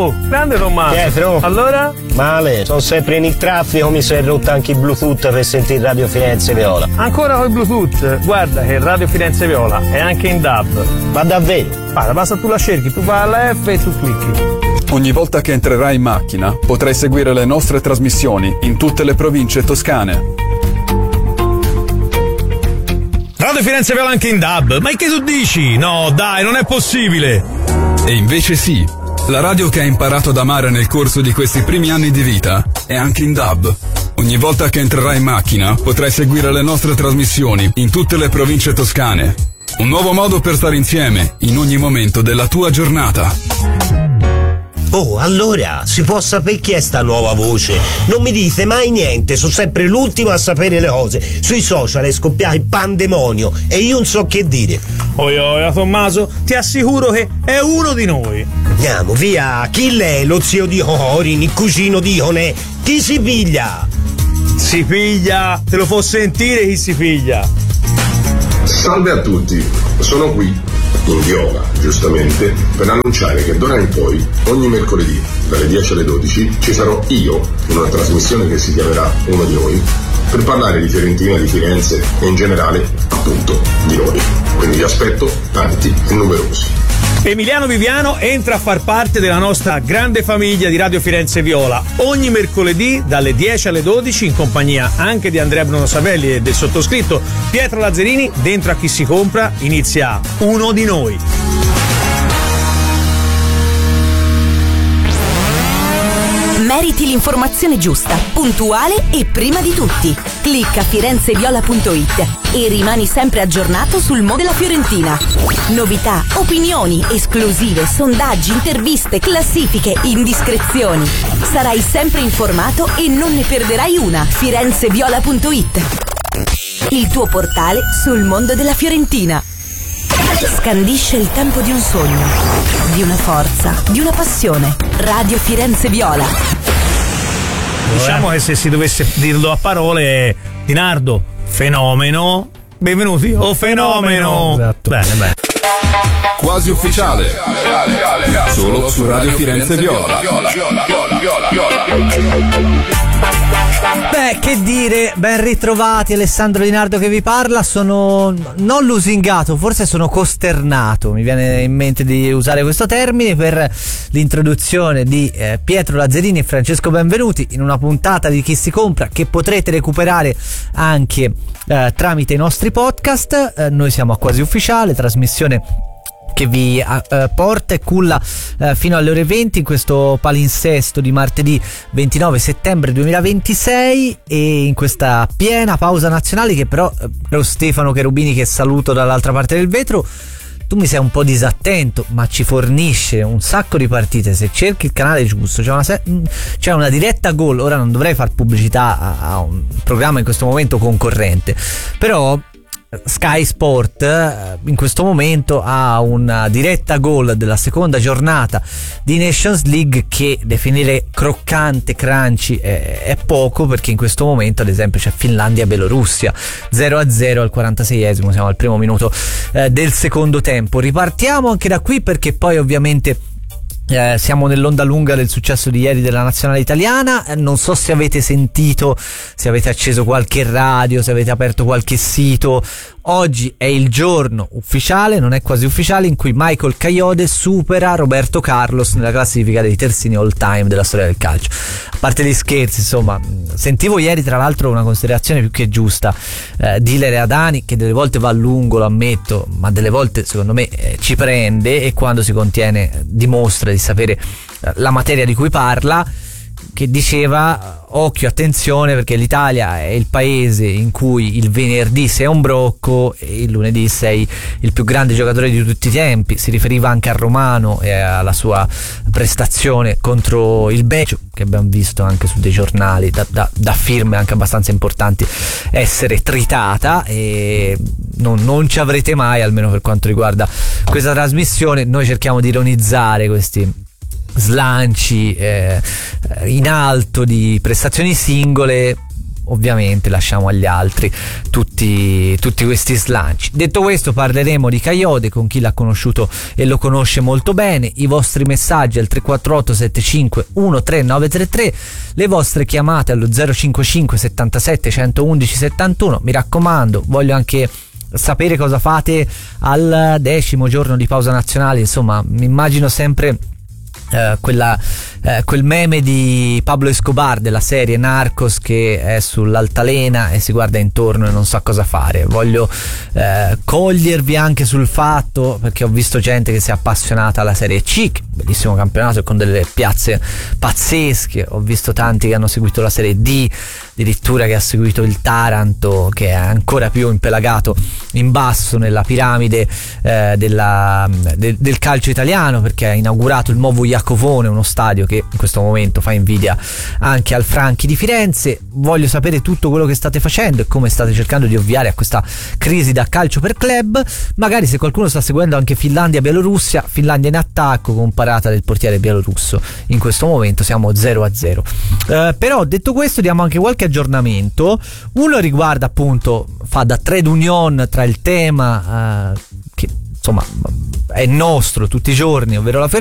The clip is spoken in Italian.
Oh, grande Tommaso. Pietro. Allora? Male, sono sempre in il traffico, mi sono rotto anche il Bluetooth per sentire Radio Firenze Viola. Ancora con il Bluetooth? Guarda che Radio Firenze Viola è anche in DAB. Ma davvero? Guarda, basta tu la cerchi, tu vai alla F e tu clicchi. Ogni volta che entrerai in macchina potrai seguire le nostre trasmissioni in tutte le province toscane. Radio Firenze Viola anche in DAB, ma che tu dici? No, dai, non è possibile! E invece sì, la radio che hai imparato ad amare nel corso di questi primi anni di vita è anche in DAB. Ogni volta che entrerai in macchina potrai seguire le nostre trasmissioni in tutte le province toscane. Un nuovo modo per stare insieme in ogni momento della tua giornata. Oh, allora, si può sapere chi è sta nuova voce? Non mi dite mai niente, sono sempre l'ultimo a sapere le cose. Sui social è scoppiato il pandemonio e io non so che dire. Oia, Tommaso, ti assicuro che è uno di noi. Andiamo, via, chi l'è? Lo zio di Corin, il cugino di Ionè? Chi si piglia? Si piglia, te lo può sentire chi si piglia. Salve a tutti, sono qui, in Viola, giustamente, per annunciare che d'ora in poi, ogni mercoledì, dalle 10 alle 12, ci sarò io, in una trasmissione che si chiamerà Uno di Noi, per parlare di Fiorentina, di Firenze e in generale, appunto, di noi. Quindi vi aspetto tanti e numerosi. Emiliano Viviano entra a far parte della nostra grande famiglia di Radio Firenze Viola ogni mercoledì dalle 10 alle 12 in compagnia anche di Andrea Bruno Savelli e del sottoscritto Pietro Lazzarini. Dentro a Chi si compra inizia Uno di Noi. Meriti l'informazione giusta, puntuale e prima di tutti. Clicca firenzeviola.it e rimani sempre aggiornato sul mondo della Fiorentina. Novità, opinioni, esclusive, sondaggi, interviste, classifiche, indiscrezioni. Sarai sempre informato e non ne perderai una. firenzeviola.it, il tuo portale sul mondo della Fiorentina. Scandisce il tempo di un sogno, di una forza, di una passione. Radio Firenze Viola. Diciamo che se si dovesse dirlo a parole, Dinardo, fenomeno. Benvenuti, fenomeno. Esatto. Bene. Quasi ufficiale. Solo su Radio Firenze Viola. Beh, che dire, ben ritrovati. Alessandro Dinardo che vi parla. Sono non lusingato, forse sono costernato, mi viene in mente di usare questo termine, per l'introduzione di Pietro Lazzarini e Francesco Benvenuti in una puntata di Chi si compra che potrete recuperare anche tramite i nostri podcast. Noi siamo a Quasi Ufficiale, trasmissione che vi porta e culla fino alle ore 20 in questo palinsesto di martedì 29 settembre 2026 e in questa piena pausa nazionale che però Stefano Cherubini, che saluto dall'altra parte del vetro, tu mi sei un po' disattento, ma ci fornisce un sacco di partite. Se cerchi il canale giusto c'è una diretta gol. Ora non dovrei far pubblicità a un programma in questo momento concorrente, però Sky Sport in questo momento ha una diretta gol della seconda giornata di Nations League che definire croccante, crunchy è poco, perché in questo momento ad esempio c'è Finlandia-Belorussia 0-0 al 46esimo, siamo al primo minuto del secondo tempo. Ripartiamo anche da qui perché poi ovviamente siamo nell'onda lunga del successo di ieri della nazionale italiana. Non so se avete sentito, se avete acceso qualche radio, se avete aperto qualche sito. Oggi è il giorno ufficiale, non è quasi ufficiale, in cui Michael Kayode supera Roberto Carlos nella classifica dei terzini all time della storia del calcio. A parte gli scherzi, insomma, sentivo ieri tra l'altro una considerazione più che giusta di Lele Adani, che delle volte va a lungo, lo ammetto, ma delle volte secondo me ci prende, e quando si contiene dimostra di sapere la materia di cui parla, che diceva occhio, attenzione, perché l'Italia è il paese in cui il venerdì sei un brocco e il lunedì sei il più grande giocatore di tutti i tempi. Si riferiva anche a Romano e alla sua prestazione contro il Belgio, che abbiamo visto anche su dei giornali da firme anche abbastanza importanti essere tritata, e non ci avrete mai, almeno per quanto riguarda questa trasmissione. Noi cerchiamo di ironizzare questi slanci in alto di prestazioni singole, ovviamente lasciamo agli altri tutti questi slanci. Detto questo, parleremo di Kayode con chi l'ha conosciuto e lo conosce molto bene. I vostri messaggi al 348 75 13933, le vostre chiamate allo 055 77 111 71. Mi raccomando, voglio anche sapere cosa fate al 10° giorno di pausa nazionale. Insomma, mi immagino sempre quel meme di Pablo Escobar della serie Narcos che è sull'altalena e si guarda intorno e non sa cosa fare. Voglio cogliervi anche sul fatto, perché ho visto gente che si è appassionata alla Serie C, bellissimo campionato con delle piazze pazzesche. Ho visto tanti che hanno seguito la Serie D, addirittura che ha seguito il Taranto, che è ancora più impelagato in basso nella piramide del calcio italiano, perché ha inaugurato il nuovo Iacovone, uno stadio che in questo momento fa invidia anche al Franchi di Firenze. Voglio sapere tutto quello che state facendo e come state cercando di ovviare a questa crisi da calcio per club. Magari se qualcuno sta seguendo anche Finlandia-Bielorussia, Finlandia in attacco con parata del portiere bielorusso. In questo momento siamo 0-0. Però detto questo, diamo anche qualche aggiornamento. Uno riguarda appunto, fa da trade union tra il tema che insomma è nostro tutti i giorni, ovvero la